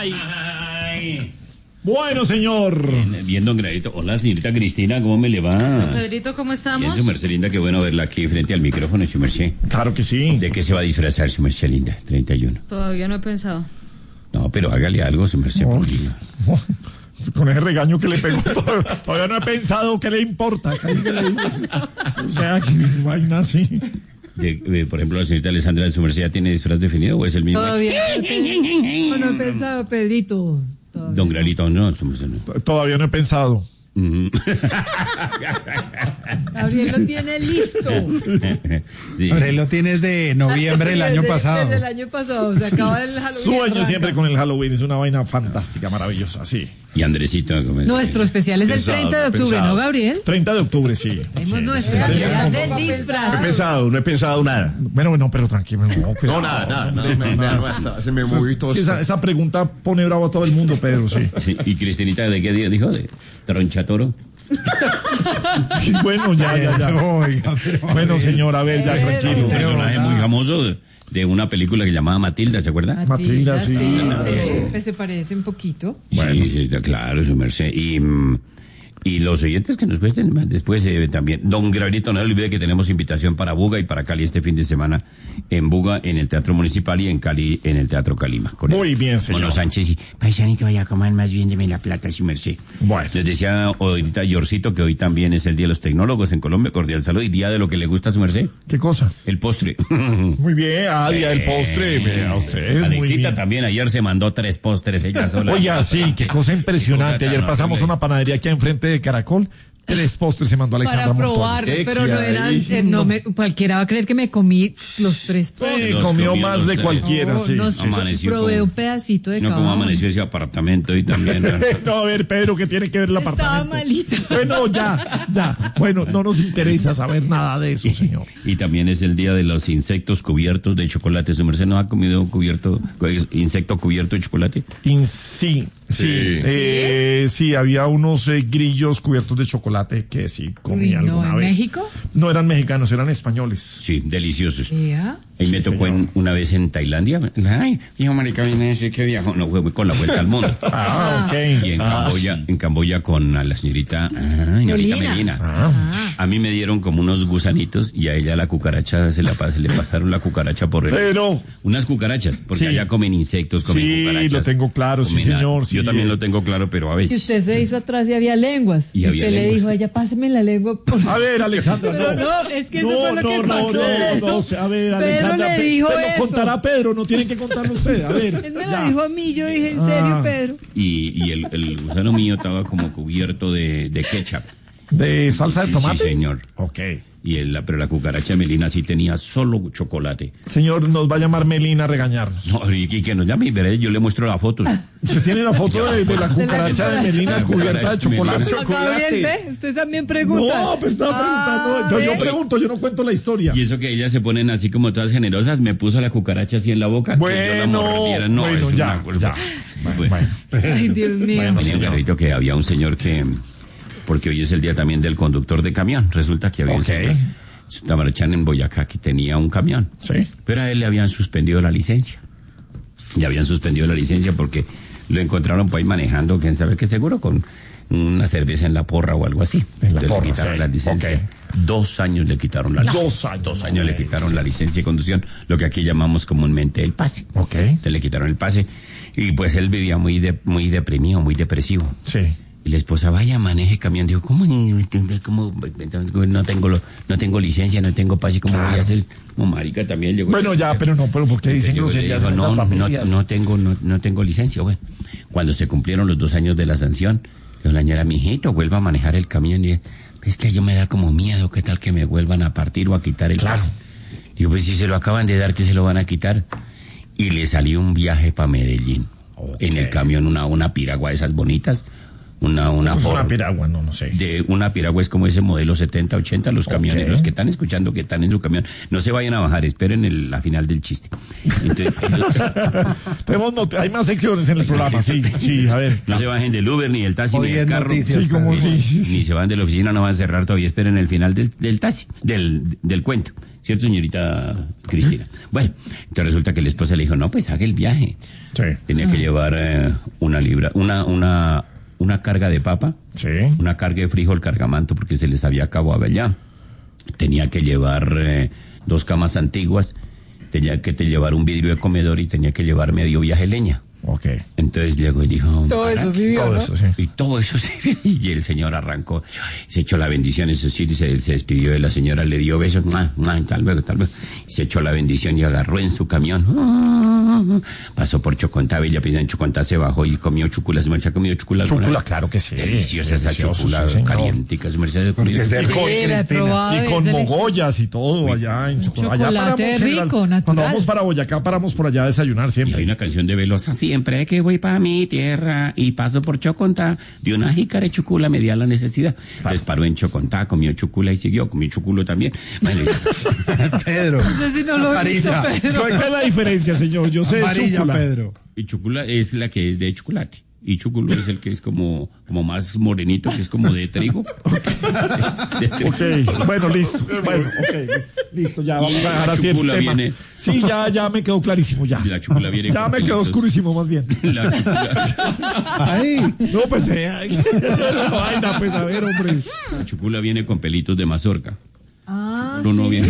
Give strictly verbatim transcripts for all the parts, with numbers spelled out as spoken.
Ay. Bueno, señor. Bien, bien, don Gradito. Hola, señorita Cristina, ¿cómo me le va? Don Pedrito, ¿cómo estamos? Bien, su merced linda, qué bueno verla aquí frente al micrófono, su merced. Claro que sí. ¿De qué se va a disfrazar, su merced linda? treinta y uno. Todavía no he pensado. No, pero hágale algo, su merced. No, porque- no, con ese regaño que le pegó, todavía, todavía no he pensado qué le importa. Casi que le dices, o sea, que vaina así. De, de, por ejemplo, la señorita Alessandra de su merced, ¿ya tiene disfraz definido o es el mismo? Todavía no he, no, no he pensado, Pedrito. Todavía Don no. Gradito, no, su merced no. Todavía no he pensado. Ujú. Gabriel lo tiene listo. Sí. Ahora lo tienes de noviembre del Sí, año desde- pasado. Desde el año pasado, se acaba el Halloween. Sueño arranca. siempre con el Halloween, es una vaina fantástica, maravillosa, sí. Y Andresito. ¿cómo es? Nuestro especial es el Pensado, treinta de octubre, pensado. ¿no, Gabriel? treinta de octubre, sí. Tenemos nuestra calidad de No he disfraz. pensado, no he pensado nada. Bueno, bueno, pero tranquilo. No, cuidado. No, nada, nada, nada. Me, me, me- se me movió todo. Es que esa, esa pregunta pone bravo a todo el mundo, Pedro, sí. Sí, ¿y Cristinita de qué día dijo? ¿De Tronchatoro? Sí, bueno, ya, ya, ya. Oiga, pero- Bueno, señor, a ver, ya, Pero- tranquilo. Un personaje muy famoso de, de una película que llamaba Matilda, ¿se acuerda? Matilda, sí. se, se, se parece un poquito. Bueno, sí, sí, claro, su merced. Y, mm, y los oyentes que nos cuesten más después eh, también. Don Gabrielito, no se olvide que tenemos invitación para Buga y para Cali este fin de semana. En Buga, en el Teatro Municipal, y en Cali, en el Teatro Calima. Con Muy el- bien, señor. Mono Sánchez y paisanito, vaya a comer más bien, deme la plata, su merced. Bueno. Les decía ahorita Yorcito que hoy también es el Día de los Tecnólogos en Colombia. Cordial saludo y día de lo que le gusta a su merced. ¿Qué cosa? El postre. Muy bien, ah, día del postre, vea usted, muy Alexita bien. también ayer se mandó tres postres ella sola. Oiga, sí, qué cosa impresionante. Qué cosa Ayer tan pasamos a horrible. una panadería aquí enfrente de Caracol. Tres postres se mandó Alexandra Para Montón. probar, ¿Qué pero no que eran, hay? eh, no me, cualquiera va a creer que me comí los tres Sí, postres. Los comió comió más los de tres. cualquiera, No, sí. no, Amaneció probé como- un pedacito de No, cada como uno. amaneció ese apartamento y también. ¿no? No, a ver, Pedro, ¿qué tiene que ver el Estaba apartamento? malita. Bueno, ya, ya. Bueno, no nos interesa saber nada de eso, señor. Y también es el día de los insectos cubiertos de chocolate. ¿Su merced no ha comido cubierto, insecto cubierto de chocolate? In- sí, sí. Sí. Eh, sí, había unos eh, grillos cubiertos de chocolate que sí comí Uy, no, alguna ¿en vez. México? No eran mexicanos, eran españoles. Sí, deliciosos. ¿Ya? Ahí Sí, me tocó señor. en- una vez en Tailandia. Ay, hijo marica, viene a decir que viajó. No, fue con la vuelta al mundo. Ah, ok. Y en Ah, Camboya, en Camboya con a la señorita, ah, señorita Melina. Melina. Ah. A mí me dieron como unos gusanitos y a ella la cucaracha, se, la, pas- le pasaron la cucaracha por el... Pero, Unas cucarachas, porque Sí. allá comen insectos, comen Sí, cucarachas. lo tengo claro, sí, comen señor, a- sí. Yo también lo tengo claro, pero a Que veces... usted se hizo atrás y había lenguas. Y Y, había usted le lenguas. dijo a ella, páseme la lengua. Por... a ver, Alexandra, Pero no. no, es que eso no, fue lo no, que no, pasó. No, no, no, a ver, Pedro Alexandra, le Pe- dijo Pe- lo eso. contará Pedro, no tiene que contarlo usted, a ver. Él me lo ya. dijo a mí, yo dije, ¿en serio, Ah. Pedro? Y, y el, el gusano mío estaba como cubierto de, de ketchup. ¿De salsa de Sí, tomate? sí, señor. Ok. Y el, pero la cucaracha Melina sí tenía solo chocolate. Señor, nos va a llamar Melina a regañarnos. No, y, y que nos llame y veré, yo le muestro la foto. ¿Usted tiene la foto de, de la cucaracha de Melina La cubierta de cucaracha de chocolate? Melina. Ah, Gabriel, ve, usted también pregunta. No, pues estaba preguntando. Ah, Entonces, yo ¿ve? pregunto, yo no cuento la historia. Y eso que ellas se ponen así como todas generosas, me puso la cucaracha así en la boca. que yo la Bueno, mordiera. No, bueno, es ya, una- ya. Bueno. Ay, Dios mío. Bueno, Tenía un señor. carrito que había un señor que, porque hoy es el día también del conductor de camión, resulta que había un Ok. señor, Tamarachán en Boyacá, que tenía un camión, Sí. pero a él le habían suspendido la licencia, le habían suspendido la licencia porque lo encontraron por ahí manejando, quién sabe qué, seguro con una cerveza en la porra o algo así. En la Entonces porra, le quitaron sí. la licencia. Ok. Dos años le quitaron la licencia. Dos años. Dos años le quitaron la licencia de conducción, lo que aquí llamamos comúnmente el pase. Ok. Entonces le quitaron el pase y pues él vivía muy de, muy deprimido, muy depresivo. Sí. Y la esposa, vaya, maneje camión. Dijo, ¿cómo? ¿Cómo? No tengo, lo- no tengo licencia, no tengo pase, ¿cómo voy a hacer? Como marica también llegó. Bueno, ya, pero no, pero ¿por qué dicen Llegó y le groserías dijo, en no, estas no, familias? no tengo, no, no tengo licencia. Bueno, cuando se cumplieron los dos años de la sanción, dijo la señora, mijito, vuelva a manejar el camión. Y es que yo me da como miedo, ¿qué tal que me vuelvan a partir o a quitar el Claro. pase? Digo, pues si se lo acaban de dar, ¿qué se lo van a quitar? Y le salió un viaje para Medellín. Ok. En el camión, una, una piragua de esas bonitas, Una, una Es Ford. una piragua, no, no sé. De una piragua es como ese modelo setenta, ochenta, los camiones, Ok. los que están escuchando que están en su camión, no se vayan a bajar, esperen el, la final del chiste. Entonces, Tenemos not- hay más secciones en el programa, sí, sí, a ver. no se bajen del Uber, ni del taxi, Hoy ni del en carro. noticias, Sí, como ni, sí, sí, sí. ni se van de la oficina, no van a cerrar todavía, esperen el final del, del taxi, del, del cuento. ¿Cierto, señorita Cristina? Bueno, entonces resulta que la esposa le dijo, no, pues haga el viaje. Sí, Tenía que llevar eh, una libra, una, una, una carga de papa, sí. una carga de frijol cargamanto porque se les había acabado allá. Tenía que llevar eh, dos camas antiguas, tenía que te llevar un vidrio de comedor y tenía que llevar medio viaje leña. Ok. Entonces llegó y dijo... Todo eso sí vio, Todo ¿no? eso, sí. Y todo eso sí. Y el señor arrancó, se echó la bendición, eso sí, se, se despidió de la señora, le dio besos, ¡mua, mua! Tal luego, tal luego. Y se echó la bendición y agarró en su camión. Pasó por Chocontá, Bella Pisa en Chocontá, se bajó y comió chúcula. ¿Su merced ha comido chúcula? alguna Chúcula, vez? claro que sí. Deliciosa esa Delicioso, chúcula, sí, señor. calientica. Su merced ha comido. Porque es de Y con, Era, he Cristina. probado, y es con delicioso. mogollas y todo allá en Chocolate. Allá chocolate paramos, rico, general. natural. Cuando vamos para Boyacá, paramos por allá a desayunar Y hay siempre. una canción de Velosa, siempre que voy para mi tierra y paso por Chocontá, de una jícara de chucula me di a la necesidad. Entonces paró en Chocontá, comió chucula y siguió, comió chuculo también. Bueno, y- Pedro. No sé si no lo he visto, Amarilla. Pedro. ¿Cuál es la diferencia, señor? Yo sé de Amarilla, chúcula. Pedro. y chucula es la que es de chocolate. Y chuculo es el que es como, como más morenito, que es como de trigo. De- de trigo. Ok, bueno, listo. Bueno, ok, listo, listo, ya vamos Y a dejar la así el chúcula tema. viene- Sí, ya, ya me quedó clarísimo, ya. La chúcula viene Ya con me quedó pelitos. oscurísimo, más bien. La chúcula, Ay, No, pues, eh, ay, la vaina, pues, a ver, hombre. la chúcula viene con pelitos de mazorca. Ah, Chuculo no sí. viene.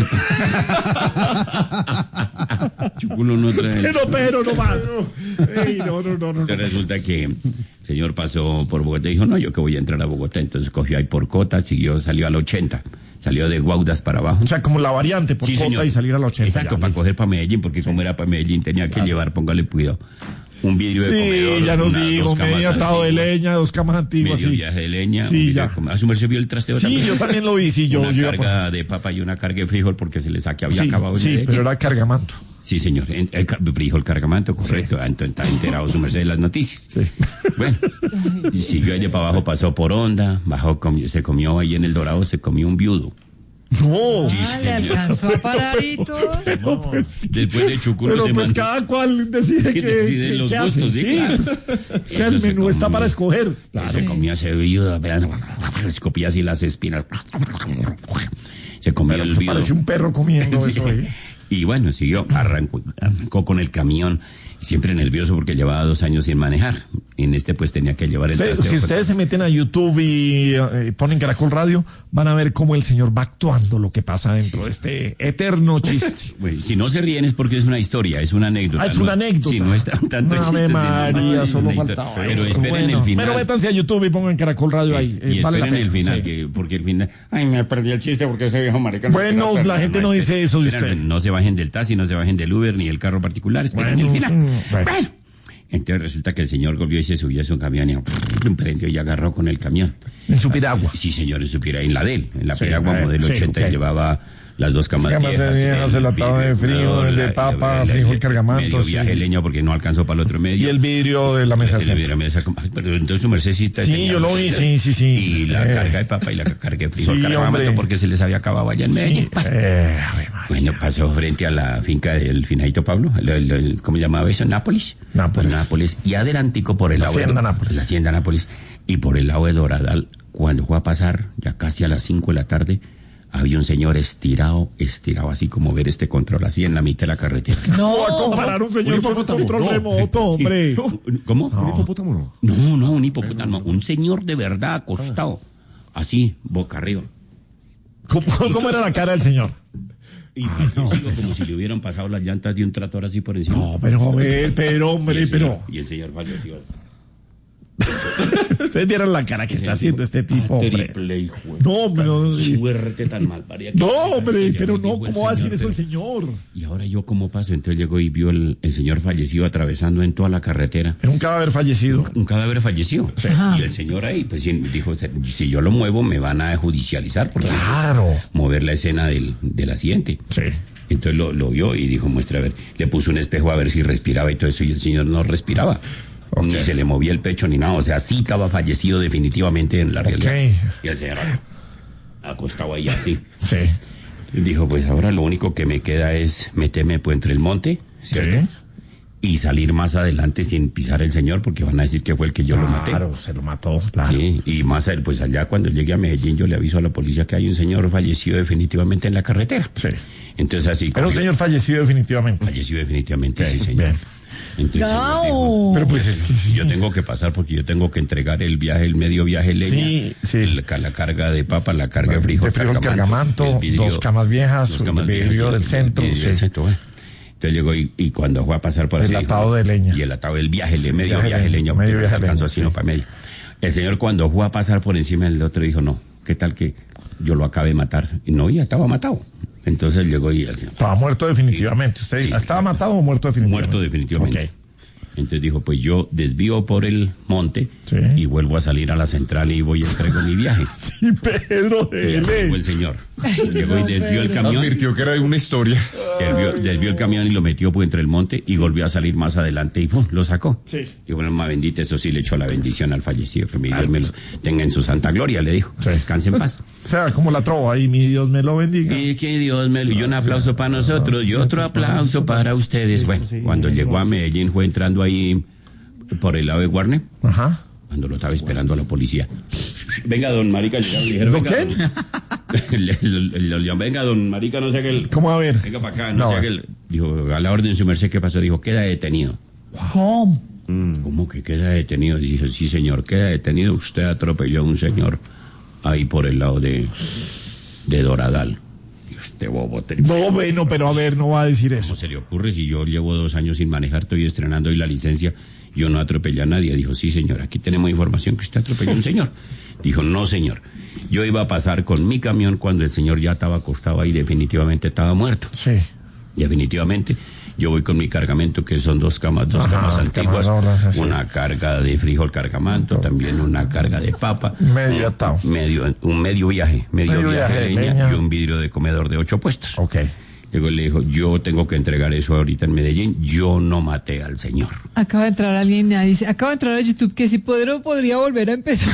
Chuculo no trae. Pero, pero, no más. Ey, no, no, no, no. Entonces no. resulta que el señor pasó por Bogotá y dijo, no, yo que voy a entrar a Bogotá. Entonces cogió ahí por Cota, siguió, salió al ochenta. Salió de Guaudas para abajo. O sea, como la variante por Sí, Cota señor. y salir a la ochenta. Exacto, ya, para listo. coger para Medellín, porque como era para Medellín tenía que llevar, póngale cuidado, un vidrio de comedor. Sí, ya nos una- digo, dos camas medio atado de antiguas, leña, dos camas antiguas. medio Sí, viaje de leña. Sí, un vidrio ya. de comedor. ¿A su merced vio el trasteo sí también? yo también lo vi, sí, yo, Una yo iba por- carga de papa y una carga de frijol porque se le saque, había Sí, acabado el sí, de pero era cargamanto. Sí, señor. En- el ca- frijol cargamanto, correcto. Ah, entonces está enterado su merced de las noticias. Bueno, y siguió allá para abajo, pasó por Honda, bajó, comió- se comió ahí en el Dorado, se comió un viudo. No, Ah, le alcanzó a parar y todo. pero pues, sí. Después de Chuculo Pero se pues mandó- cada cual decide Sí, que decide que- los qué gustos, hace. sí, Sí, claro. pues, o sea, el Eso se menú está comió. para escoger. Claro, se comía ese viudo, vean, escupía así las espinas. Se comió Pero el pues, viudo. parece un perro comiendo Sí. eso ahí. Y bueno, siguió, arrancó, arrancó con el camión, siempre nervioso porque llevaba dos años sin manejar. En este pues tenía que llevar el Ustedes- trasteo. si ustedes se meten a YouTube y eh, ponen Caracol Radio, van a ver cómo el señor va actuando lo que pasa dentro de este eterno chiste. Bueno, si no se ríen es porque es una historia, es una anécdota. Ah, es No- una anécdota. Sí, no es tan- tanto Ave chiste, sino María, más solo una faltaba historia. Pero eso. esperen Bueno, el final. Pero métanse a YouTube y pongan Caracol Radio ahí. eh, y vale la esperen pena. el final, Sí. que, porque el final... Ay, me perdí el chiste porque ese viejo marica... no Bueno, quiere la hacer gente nada. no dice eso de Esperen, usted. No se bajen del taxi, no se bajen del Uber ni el carro particular, esperen Bueno, el final. sí, bueno. Bueno. Entonces resulta que el señor volvió y se subió a su camión y prendió y agarró con el camión. En su piragua. Sí, señor, en su piragua, en la de él, en la Sí, piragua eh, modelo sí, ochenta ok. y llevaba las dos camas Camas de viejas. viejas, el atado de frío, el de la- papa, la- frijol la- cargamanto, medio sí. viaje de leña porque no alcanzó para el otro medio. Y el vidrio de la mesa El- centro. el- la mesa com- ay, pero entonces su mercedcita Sí, tenía- yo lo vi, sí, sí, sí. Y la Eh. carga de papa y la carga de frijol Sí, cargamanto hombre. porque se les había acabado allá en Medellín. Sí, eh, Ave María. Bueno, pasó frente a la finca del finadito Pablo, el, el- el- ¿cómo llamaba eso? Nápoles. Nápoles. Por Nápoles. Y adelantico por el La lado de hacienda Do- Nápoles. La hacienda Nápoles. Y por el lado de Doradal, cuando fue a pasar, ya casi a las cinco de la tarde, había un señor estirado, estirado, así como ver este control, así en la mitad de la carretera. No va a comparar un señor Un con un hipopótamo, control no. remoto, hombre. ¿Cómo? ¿Un hipopótamo no? No, no, un hipopótamo, un señor de verdad acostado, así, boca arriba. ¿Cómo, cómo era la cara del señor? Y yo sigo como si le hubieran pasado las llantas de un tractor así por encima. No, pero, a ver, pero, Y hombre, el señor- pero. Y el señor falleció. Ustedes vieron la cara que está haciendo este tipo, hombre. Triple hijo. No, hombre, no, Suerte tan mal parida. que- no, hombre, Ya pero nos no, dijo el ¿cómo va a decir señor, eso el pero- señor? Y ahora yo cómo paso, entonces llegó y vio el, el señor fallecido atravesando en toda la carretera. Era un cadáver fallecido. Un cadáver fallecido. Ajá. Y el señor ahí, pues sí, dijo, si yo lo muevo me van a judicializar porque Claro. mover la escena del, del accidente. Sí. Entonces lo, lo vio y dijo, muestra a ver, le puso un espejo a ver si respiraba y todo eso, y el señor no respiraba. Okay. Ni se le movía el pecho ni nada. O sea, sí estaba fallecido definitivamente en la realidad. Okay. Y el señor acostado ahí así. Sí. Y dijo, pues ahora lo único que me queda es meterme pues, entre el monte, ¿cierto? Sí. Y salir más adelante sin pisar el señor, porque van a decir que fue el que yo lo maté. Claro, se lo mató, claro. Sí, y más a- pues allá cuando llegue a Medellín yo le aviso a la policía que hay un señor fallecido definitivamente en la carretera. Sí. Entonces así... Pero un cogió- señor fallecido definitivamente. Falleció definitivamente, Bien, sí señor. bien. Entonces, señor, dijo, ¡Gao! Pero pues es que sí. yo tengo que pasar porque yo tengo que entregar el viaje, el medio viaje leña, Sí, sí. el- ca- la carga de papa, la carga de frijol, De frijol, cargamanto, el dos camas viejas, dos camas el vidrio viejas, del el centro, vidrio sí. del centro, eh. Entonces llegó y, y cuando fue a pasar por El así, atado de leña. Y el atado del viaje, el medio viaje viaje, leña, leña, medio porque no viaje se alcanzó leña, sino sí. para medio. El señor cuando fue a pasar por encima del otro dijo, no, ¿qué tal que yo lo acabe de matar? Y no, ya estaba matado. Entonces llegó y el señor, Estaba muerto definitivamente. ¿Usted Sí. estaba matado o muerto definitivamente? muerto definitivamente. Ok. Entonces dijo, pues yo desvío por el monte Sí. y vuelvo a salir a la central y voy y entrego mi viaje. Y Pedro de Llegó el señor. Llegó y desvió el camión. Advirtió que era una historia. Desvió, desvió el camión y lo metió pues, entre el monte y volvió a salir más adelante y ¡pum! Lo sacó. Sí. Y bueno, alma bendita, eso sí le echó la bendición al fallecido, que mi Dios me lo tenga en su santa gloria, le dijo. Sí. Descanse en paz. O sea, como la trova ahí, mi Dios me lo bendiga. Y que Dios me lo... Y un aplauso para nosotros y otro aplauso para ustedes. Bueno, cuando llegó a Medellín fue entrando ahí por el lado de Guarne, Ajá. cuando lo estaba esperando a la policía. Venga, don Marica, llegaron y dijeron... ¿Don venga, quién? don- le- le- le- le- venga, don Marica, no sé qué... el- ¿Cómo a ver? Venga para acá, no, No, sé a qué... el- Dijo, a la orden su merced, ¿qué pasó? Dijo, queda detenido. ¿Cómo? ¿Cómo que queda detenido? Dije, sí, señor, queda detenido. Usted atropelló a un señor ahí por el lado de, de Doradal. Y usted, bobo, te- No, bueno, pero a ver, no va a decir ¿cómo eso. se le ocurre si yo llevo dos años sin manejar, estoy estrenando hoy la licencia, yo no atropellé a nadie? Dijo, sí, señor, aquí tenemos información que usted atropelló a un señor. Dijo, no, señor, yo iba a pasar con mi camión cuando el señor ya estaba acostado ahí, definitivamente estaba muerto. Sí. Definitivamente, yo voy con mi cargamento, que son dos camas, dos Ajá, camas antiguas, camarones, así. una carga de frijol cargamanto, también una carga de papa, Medio un- atado. medio, un medio viaje, medio, Medio viaje, viaje de de leña, leña. y un vidrio de comedor de ocho puestos. Ok. Luego le dijo, yo tengo que entregar eso ahorita en Medellín, yo no maté al señor. Acaba de entrar alguien y dice, acaba de entrar a YouTube que si podría, podría volver a empezar.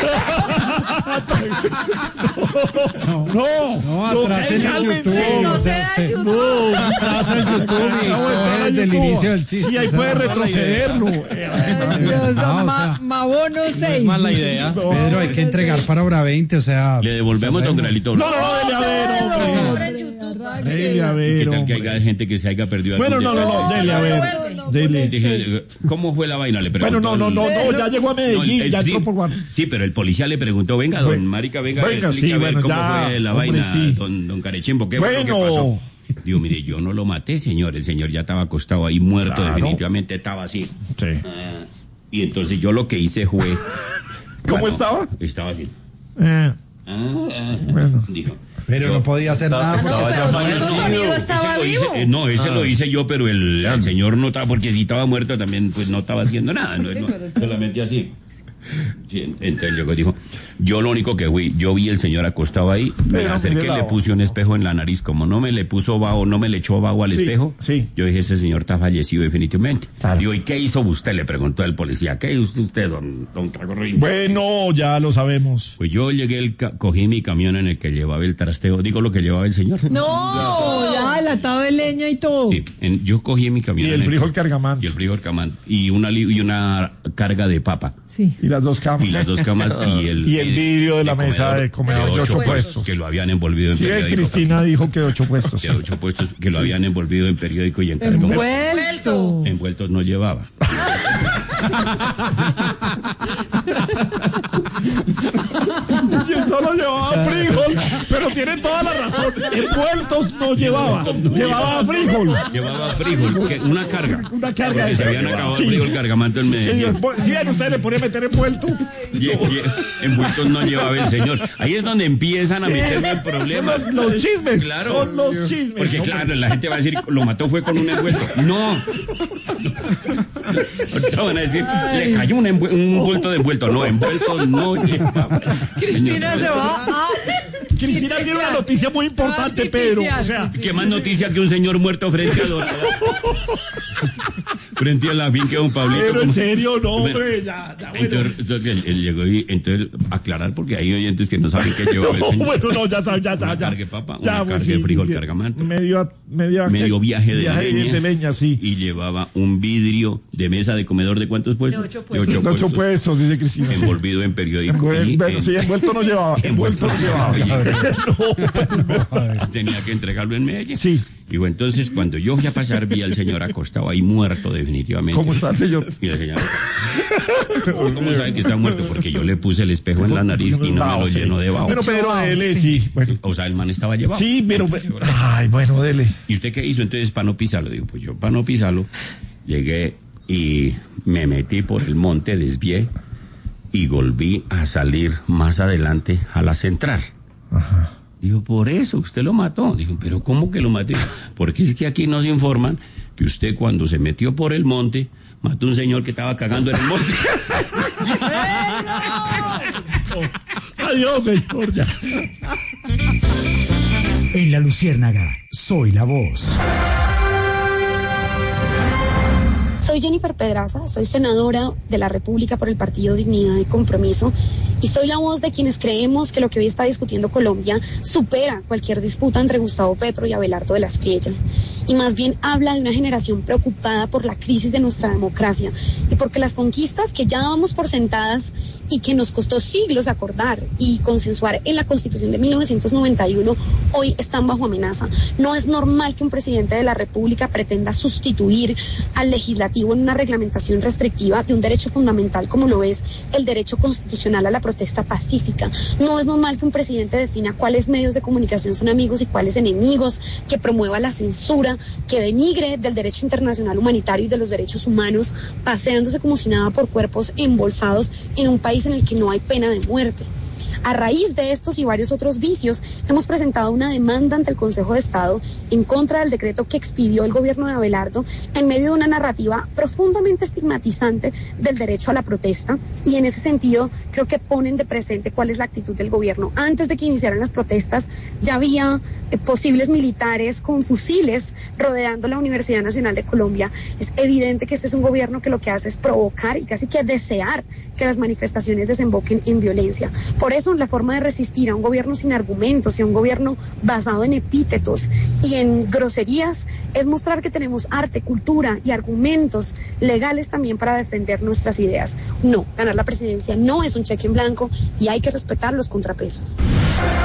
No, No, atrás en el cálmense. YouTube. No o se sea, da usted- YouTube. atrás en YouTube y Acabo de entrar coge a desde el YouTube. inicio del chiste. Sí, ahí o sea, puede no es mala retrocederlo. Ay, Dios, No, o ma- sea, Mabono seis. idea. Pedro, hay que entregar para hora veinte, o sea... Le devolvemos, don Gralito. No, no, no, dele a ver, hombre. Dele a ver, ¿Qué tal que hombre. haya gente que se haya perdido Bueno, algún no, no, detalle? no, dele a ver. Dele. Dije, ¿cómo fue la vaina? Le Bueno, preguntó no, no, el- no, no, ya llegó a Medellín, No, el- ya sí, entró por Guarne. sí, pero el policía le preguntó, venga, don Bueno, Marica, venga, venga, explica sí, a ver bueno, cómo ya, fue la hombre, vaina, sí. don, don Carechimbo, ¿qué fue lo que Bueno. pasó? Digo, mire, yo no lo maté, señor, el señor ya estaba acostado ahí muerto, Claro. definitivamente estaba así. Sí. Ah, y entonces yo lo que hice fue... ¿Cómo Bueno, estaba? Estaba así. Eh, Ah, ah, Bueno. dijo. Pero yo- no podía hacer nada. estaba porque ya estaba- fallecido. Su amigo estaba Ese lo vivo. hice- eh, no, ese lo hice yo, pero el, el señor no estaba, porque si estaba muerto también, pues no estaba haciendo nada, no, no, solamente así. Sí, entonces luego dijo, yo lo único que fui, yo vi el señor acostado ahí, me Pero acerqué, mire la le voz. puse un espejo en la nariz, como no me le puso vaho, no me le echó vaho al Sí, espejo, sí. yo dije, ese señor está fallecido definitivamente. Claro. Digo, ¿y qué hizo usted? Le preguntó el policía, ¿qué hizo usted, don, don Tragorrín? Bueno, ya lo sabemos. Pues yo llegué, el ca- cogí mi camión en el que llevaba el trasteo, digo lo que llevaba el señor. No, ya el atado de leña y todo. Sí, en- yo cogí mi camión. Y en el frijol cargamanto. Y el frijol cargamanto. Y una, li- y una carga de papa. Sí. Y las dos camas. Y las dos camas y el, Y el vidrio de la mesa de comedor de ocho puestos. Que lo habían envolvido en Sí, periódico. Cristina dijo que ocho puestos. De ocho puestos que lo habían envolvido en periódico y en cartón. Envuelto. Envueltos no llevaba. Yo solo llevaba frijol, pero tiene toda la razón. Envueltos no llevaba. Llevaba frijol. Llevaba frijol, que- una carga. Una carga. Porque se habían acabado el Sí. frijol cargamanto en Sí, Medellín. si bien usted le pone a meter envuelto. Y, y envueltos no llevaba el señor. Ahí es donde empiezan a meterme en problemas. Son los, los chismes. Claro. Son los chismes. Porque ¿no? claro, la gente va a decir, lo mató fue con un envuelto. No. Ahorita van a decir, le cayó un, envue- un envuelto de envuelto. No, envuelto no llevaba. Cristina se va a... Cristina tiene una noticia muy importante, Pedro. O sea, ¿Qué más noticia que un señor muerto frente a Dorado? frente a la finca de don Pablito. Pero en como- serio, no, hombre, ya, ya, bueno. Entonces, entonces él, él llegó y entonces aclarar porque hay oyentes que no saben qué llevaba el No, señor. bueno, no, ya sabes, ya, ya, Una ya. carga de papa, Ya, una pues, carga de sí, frijol sí. cargamanto. Medio, medio, Medio viaje de viaje leña, de leña, sí. y llevaba un vidrio de mesa de comedor de cuántos puestos De ocho puestos. De ocho Ocho puestos, puestos, dice Cristina. sí. envolvido en periódico. Envuel- y bueno, en- sí, envuelto no llevaba. Envuelto no llevaba. tenía que entregarlo en Medellín. Sí. Y bueno, entonces cuando yo fui a pasar vi al señor acostado ahí muerto definitivamente. ¿Cómo está el señor? Y la señora, ¿cómo sabe que está muerto? Porque yo le puse el espejo en la nariz y no me lo Sí. llenó de vaho. Bueno, Pedro, dele, sí. Bueno. O sea, el man estaba llevado. Sí, pero. Ay, bueno, dele. ¿Y usted qué hizo entonces para no pisarlo? Digo, pues yo para no pisarlo llegué y me metí por el monte, desvié y volví a salir más adelante a la central. Ajá. Digo, por eso usted lo mató. Digo, pero ¿cómo que lo maté? Porque es que aquí nos informan que usted cuando se metió por el monte mató a un señor que estaba cagando en el monte. Adiós, señor, ya. En La Luciérnaga, soy la voz. Soy Jennifer Pedraza, soy senadora de la República por el Partido Dignidad y Compromiso y soy la voz de quienes creemos que lo que hoy está discutiendo Colombia supera cualquier disputa entre Gustavo Petro y Abelardo de la Espriella y más bien habla de una generación preocupada por la crisis de nuestra democracia y porque las conquistas que ya dábamos por sentadas y que nos costó siglos acordar y consensuar en la Constitución de mil novecientos noventa y uno hoy están bajo amenaza. No es normal que un presidente de la República pretenda sustituir al legislativo en una reglamentación restrictiva de un derecho fundamental como lo es el derecho constitucional a la protesta pacífica. No es normal que un presidente defina cuáles medios de comunicación son amigos y cuáles enemigos, que promueva la censura, que denigre del derecho internacional humanitario y de los derechos humanos, paseándose como si nada por cuerpos embolsados en un país en el que no hay pena de muerte. A raíz de estos y varios otros vicios, hemos presentado una demanda ante el Consejo de Estado en contra del decreto que expidió el gobierno de Abelardo en medio de una narrativa profundamente estigmatizante del derecho a la protesta y en ese sentido creo que ponen de presente cuál es la actitud del gobierno. Antes de que iniciaran las protestas ya había eh, posibles militares con fusiles rodeando la Universidad Nacional de Colombia. Es evidente que este es un gobierno que lo que hace es provocar y casi que desear que las manifestaciones desemboquen en violencia. Por eso la forma de resistir a un gobierno sin argumentos y a un gobierno basado en epítetos y en groserías es mostrar que tenemos arte, cultura y argumentos legales también para defender nuestras ideas. No, ganar la presidencia no es un cheque en blanco y hay que respetar los contrapesos.